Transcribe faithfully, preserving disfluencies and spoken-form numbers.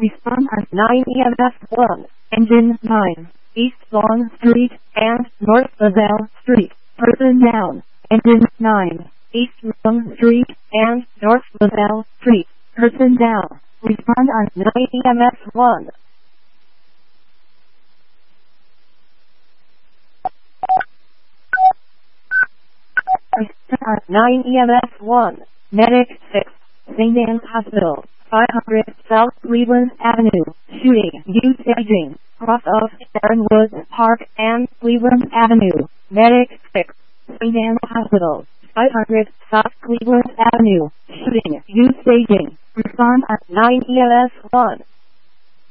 Respond at nine E M S one. Engine nine. East Lawn Street and North Lavelle Street. Person down. Engine nine. East Lawn Street and North Lavelle Street. Person down. Respond on nine E M S one. Respond on nine E M S one. Medic six. Saint Anne's Hospital. five hundred South Cleveland Avenue. Shooting. Use aging. Cross of Sharonwood Park and Cleveland Avenue. Medic six. Saint Anne's Hospital. five hundred South Cleveland Avenue. Shooting. Use staging. Respond at nine E M S one.